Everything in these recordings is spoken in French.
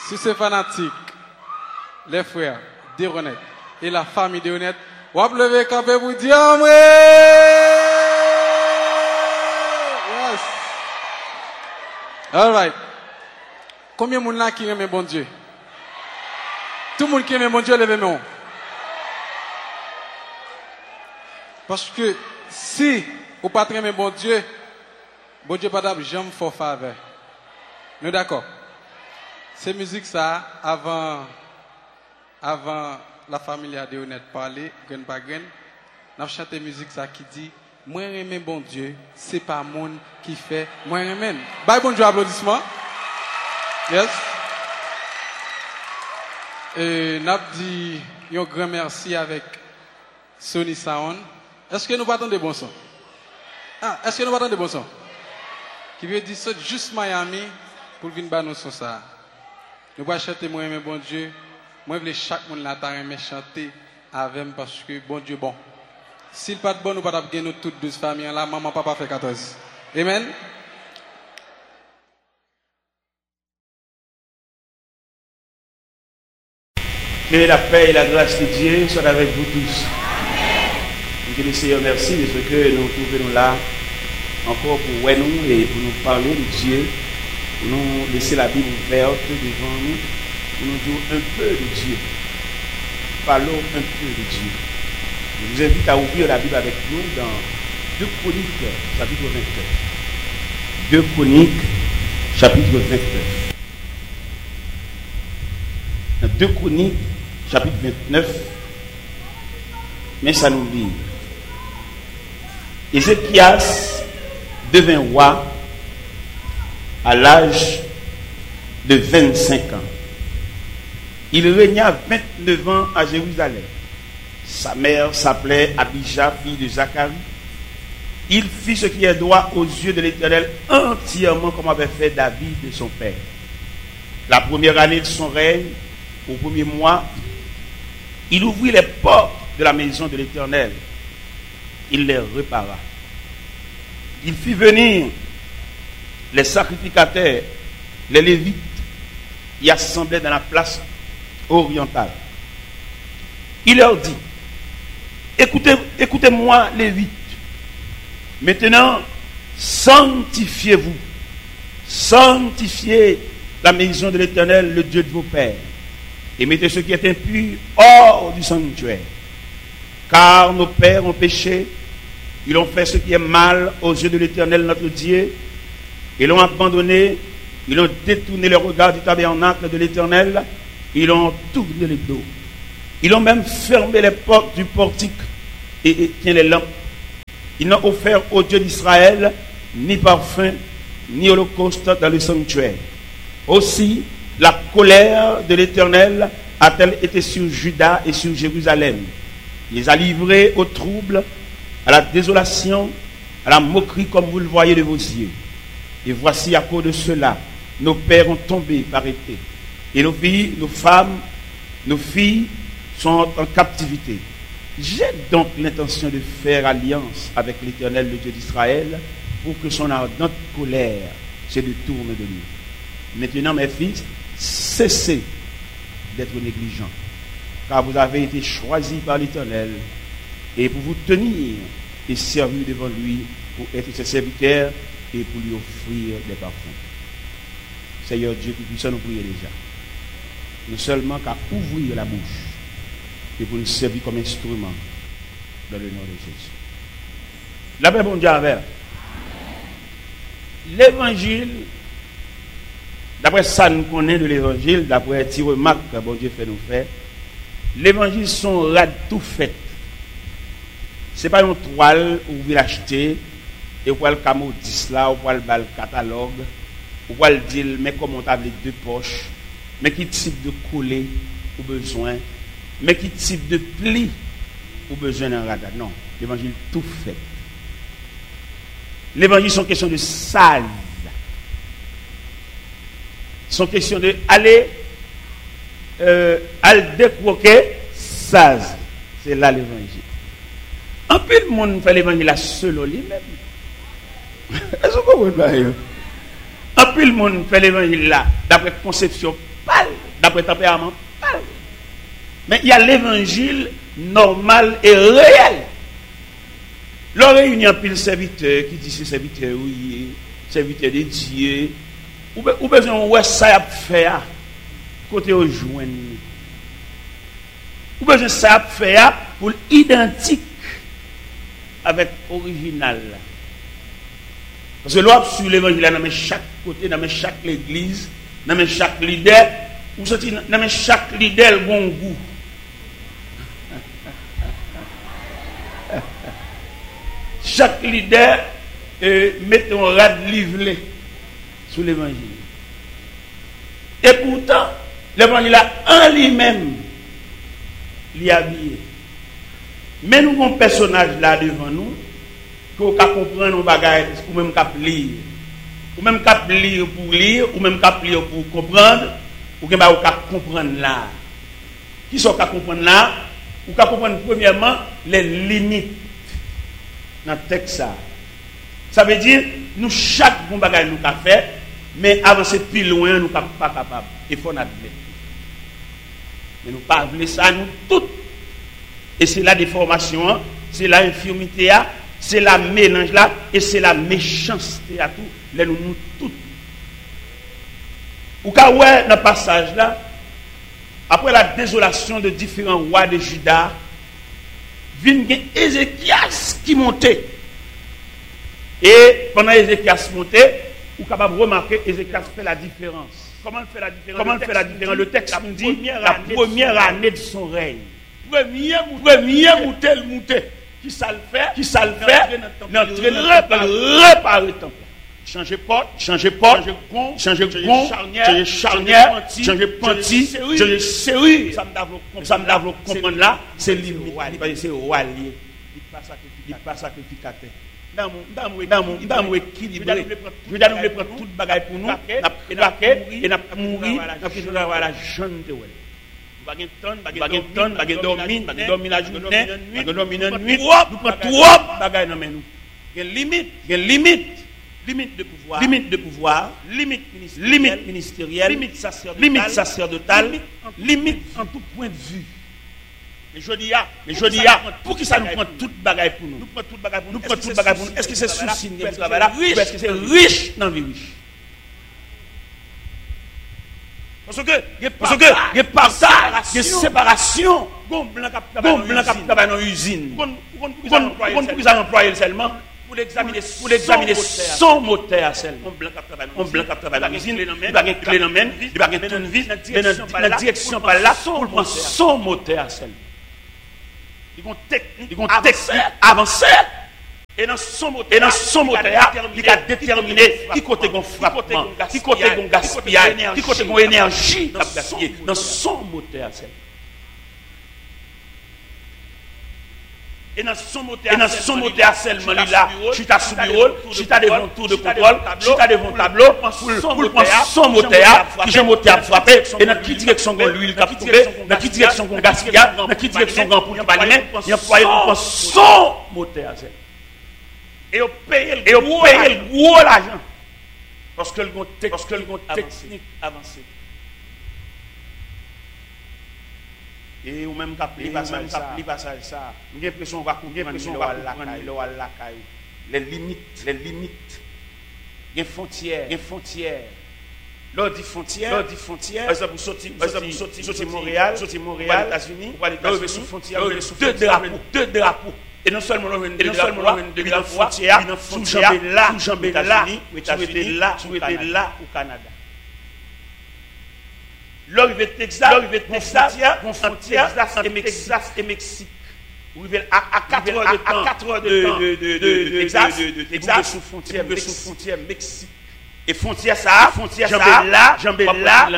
Si c'est fanatique, les frères d'Honnête et la famille d'Honnête, on va lever campé pour dire yes. All right. Combien de monde là qui aime bon Dieu? Tout le monde qui aime bon Dieu, levez main. Parce que si vous ne pas aimer bon Dieu pas d'ab jamais fort faveur. Nous d'accord? C'est musique ça avant la famille de Honnête parler, grain par grain. Nous chanté musique ça qui dit moi aimer bon Dieu, c'est pas monde qui fait moi aimer. Bye bon Dieu applaudissements. Yes. Et n'a dit un grand merci avec Sony Sound. Est-ce que nous partons de bons sons? Est-ce que nous partons de bons sons? Qui veut dire ça juste Miami pour venir battre nos sons ça. Nous pas chanter moi aimer bon Dieu. Moi je veux chaque monde là aimer chanter avec moi parce que bon Dieu bon. S'il pas de bon nous pas gagner nous toutes 12 familles là, maman papa fait 14. Amen. Que la paix et la grâce de Dieu soient avec vous tous. Que le Seigneur merci parce que nous trouvons là encore pour nous et pour nous parler de Dieu, pour nous laisser la Bible ouverte devant nous, pour nous dire un peu de Dieu. Parlons un peu de Dieu. Je vous invite à ouvrir la Bible avec nous dans 2 Chroniques, chapitre 29. 2 Chroniques, chapitre 29. Dans 2 Chroniques, chapitre 29, mais ça nous dit Ézéchias devint roi à l'âge de 25 ans. Il régna 29 ans à Jérusalem. Sa mère s'appelait Abijah, fille de Zacharie. Il fit ce qui est droit aux yeux de l'Éternel entièrement comme avait fait David de son père. La première année de son règne, au premier mois, il ouvrit les portes de la maison de l'Éternel. Il les repara. Il fit venir les sacrificateurs, les Lévites, y assemblaient dans la place orientale. Il leur dit, écoutez-moi, Lévites. Maintenant, sanctifiez-vous. Sanctifiez la maison de l'Éternel, le Dieu de vos pères. Et mettez ce qui est impur hors du sanctuaire. Car nos pères ont péché, ils ont fait ce qui est mal aux yeux de l'Éternel notre Dieu, ils l'ont abandonné, ils ont détourné le regard du tabernacle de l'Éternel, ils ont tourné le dos. Ils ont même fermé les portes du portique et éteint les lampes. Ils n'ont offert au Dieu d'Israël ni parfum, ni holocauste dans le sanctuaire. Aussi, la colère de l'Éternel a-t-elle été sur Juda et sur Jérusalem. Il les a livrés au trouble, à la désolation, à la moquerie comme vous le voyez de vos yeux. Et voici à cause de cela, nos pères ont tombé par épée. Et nos filles, nos femmes, nos filles sont en captivité. J'ai donc l'intention de faire alliance avec l'Éternel, le Dieu d'Israël, pour que son ardente colère se détourne de lui. Maintenant, mes fils, cessez d'être négligents, car vous avez été choisis par l'Éternel, et pour vous tenir et servir devant lui, pour être ses serviteurs et pour lui offrir des parfums. Seigneur Dieu Tout-Puissant, nous prions déjà. Nous seulement qu'à ouvrir la bouche et pour nous servir comme instrument dans le nom de Jésus. La paix, bon Dieu, avec l'évangile, d'après ça nous connaissons de l'évangile, d'après les petites remarques que bon Dieu fait nous faire, l'évangile sont rad tout fait. Ce n'est pas une toile où vous l'achetez et vous pouvez le camo 10 là, vous pouvez le catalogue, vous pouvez le dire, mais comment on a les 2 poches, mais qui type de coller ou besoin, mais qui type de pli ou besoin d'un radar. Non, l'évangile tout fait. L'évangile sont question de sale. Sont question de aller décroquer saz. C'est là l'évangile. En plus, le monde fait l'évangile à seul lui-même. Est-ce que vous comprenez? En plus, le monde fait l'évangile là, d'après conception pâle d'après tempérament. Mais il y a l'évangile normal et réel. Leur réunion pile serviteur qui dit c'est serviteur oui, serviteur de Dieu. Ou besoin ouais ça a faire côté au joindre. Ou besoin ça a faire pour identique avec original. Parce que l'autre sur l'évangile dans chaque côté, dans chaque église, dans chaque leader, ou sorti dans chaque leader bon goût. Chaque leader met un rad livré sur l'évangile. Et pourtant, l'évangile en lui-même, l'y habillé. Mais nous avons un personnage là devant nous, qu'on peut comprendre nos bagages, ou même qu'à lire. Ou même qu'à lire pour lire, ou même qu'à lire pour comprendre, ou qu'à comprendre là. Qui sont qu'à comprendre là? Ou qu'à comprendre premièrement les limites dans le texte. Ça veut dire, nous, chaque bon bagage nous avons fait, mais avancer plus loin, nous ne sommes pas capables. Il faut admettre. Mais nous ne pouvons pas ça, nous tous. Et c'est la déformation, c'est la infirmité, c'est la mélange là, et c'est la méchanceté à tout. Là, nous tous. Ou quand ouais, dans le passage là, après la désolation de différents rois de Juda, vient Ézéchias qui montait. Et pendant Ézéchias montait, vous êtes capable de remarquer Ézéchias fait la différence. Comment il fait la différence? Comment il fait la différence? Le texte nous dit la première année de son règne. Premier mouté. Qui ça le fait? N'entrer réparer temple. Changer porte, changer gond, changer charnière, changer panty, changer serrure. Ça me lave le comprendre là, c'est limite. C'est roi lié. Il pas sacrificateur. Dans mon équilibré. Je veux dire, nous prendre toute bagaille pour nous, et n'a mourir, n'a la jeune de bagay dormir la journée, dormir la nuit, nous prenons trop bagaille dans nous. Il y a limite de pouvoir, limite ministérielle, limite sacerdotale, limite en tout point de vue. Mais je dis, pour qui ça nous prend toute bagaille pour nous? Nous prenons toute bagaille pour nous. Est-ce que c'est souci de travail là? Est-ce que c'est riche dans la vie riche? Parce que il y a partage, il y a séparation. Gon blanc qui dans une usine. Qu'on puisse employer seulement pour l'examiner son moteur seulement. On blanc qui travaille dans l'usine, il va clé dans main, il va tourner vis dans la direction par là pour prendre son moteur seulement. Ils vont avancer. Et dans son moteur, il a déterminé qui côté gon frappement, qui côté gon gaspillage, qui côté gon énergie gaspillée dans son moteur. Et dans son moteur seulement là, je suis à sous bureau, je suis à devant tour de contrôle, je suis à devant tableau pour prendre son moteur qui j'ai moteur frappé et dans qui direction gon l'huile qui tombé, dans qui direction gon gaspillage, dans qui direction gon pour pas lui, il employé pour son moteur. Et on paye le gros l'argent. Parce que le technique avancée. Et ou même capli passage ça. J'ai l'impression on va comprendre les limites. Il y a frontières. L'ordre dit frontière. Par exemple, vous sortez Montréal, États-Unis, vous allez sous frontière, deux drapeaux. Et non seulement de la frontière, sous jambé là, vous étiez là au Canada. L'arrivée de Texas, frontière et Mexique. Vous arrivez à 4 heures de Texas, sous frontière Mexique. Et frontière ça, jambé là,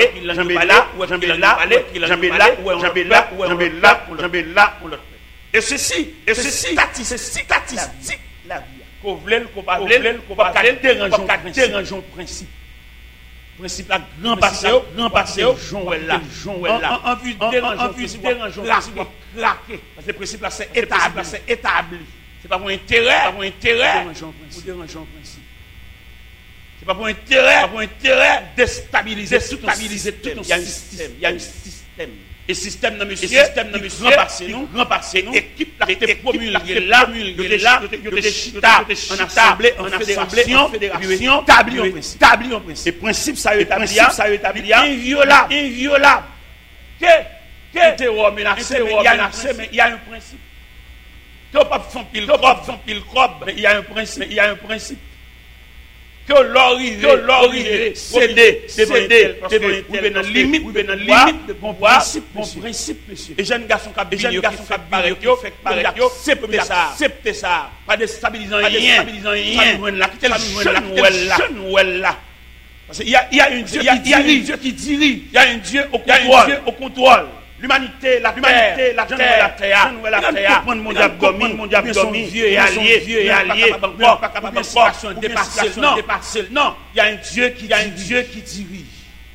Et ceci, statistique la vie. Qu'on voulait, qu'on pas dérangeons principe. Principe la grand passé, Jean là. En vue dérangeons principe craquer. Parce que le principe là c'est établi. C'est pas mon intérêt, ou dérangeons principe. C'est pas pour intérêt déstabiliser tout un système. Il y a un système. Et système dans monsieur, grand par nous, équipe la qui promulguée là, de chita, en assemblée, en fédération, établi en principe. Et principe ça établi, inviolable. Que terror menacé, mais il y a un principe. Tu ne peux pas faire pile crobe, mais il y a un principe. Que l'orier, céder, ou bien dans limite de bon principe, monsieur. Et jeunes garçons qui accepter ça, pas déstabilisant rien, là. Parce qu'il y a un Dieu qui dirige, il y a un Dieu au contrôle. L'humanité, la terre, comprendre mon abdomen, vieux et allié, pas capable de dépasser. Non, il y a un Dieu qui dirige.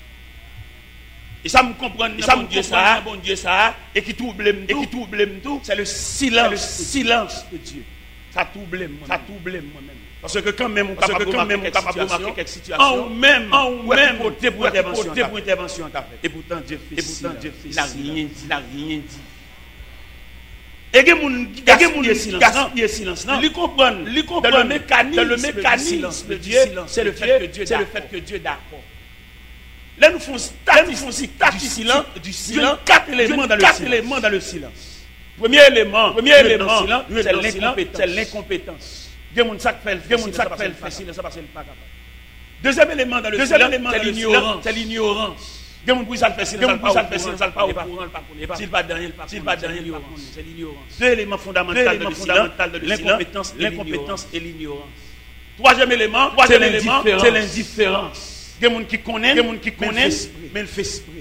Et ça me comprend, bon Dieu ça, et qui trouble tout, c'est le silence de Dieu. Ça trouble moi-même. Parce que quand même, on est capable de remarquer quelque situation, ou même, pour intervention. Et pourtant, Dieu fait il n'a rien dit. Et il y a des silence. Ils comprennent le mécanisme de Dieu, c'est le fait que Dieu est d'accord. Là, nous faisons du silence, 4 éléments dans le silence. Premier élément, c'est l'incompétence. Il y a des gens qui fait silence parce qu'il n'est pas capable. Deuxième élément dans le silence, c'est l'ignorance. Il y a des gens qui fait silence parce qu'il n'est pas au courant. S'il va dans c'est l'ignorance. Deux éléments fondamentaux dans le silence, l'incompétence et l'ignorance. Troisième élément, c'est l'indifférence. Il y a des gens qui connaissent, mais ils font esprit.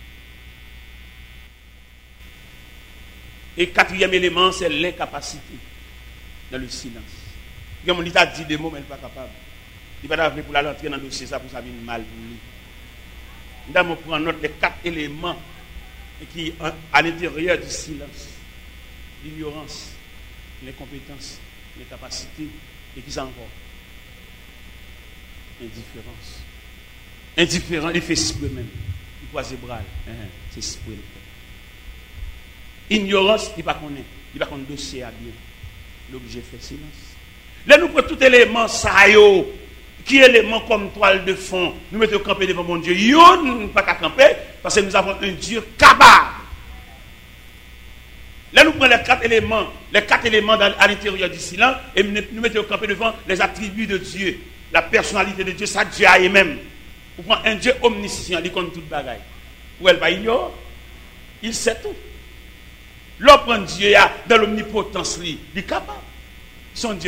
Et quatrième élément, c'est l'incapacité dans le silence. Il y a des gens qui ont dit des mots, mais il n'est pas capable. Il va d'arriver pour l'entrer dans le dossier, ça pour ça venir mal pour lui. Nous allons prendre note des 4 éléments qui à l'intérieur du silence. L'ignorance, l'incompétence, l'incapacité, et qui sont encore indifférent, il fait esprit même. Il croise les bras. C'est esprit. Ignorance, il ne va pas connaître dossier à bien. L'objet fait silence. Là, nous prenons tout élément, ça y est, qui est élément comme toile de fond. Nous mettons camper devant mon Dieu. Nous ne pas qu'à camper, parce que nous avons un Dieu capable. Là, nous prenons les 4 éléments à l'intérieur du silence, et nous mettons camper devant les attributs de Dieu, la personnalité de Dieu, ça Dieu a même. Vous prenez un Dieu omniscient, il connaît toute bagaille. Ou elle va ignorer, il sait tout. L'homme prend Dieu dans l'omnipotence, il est capable. Son Dieu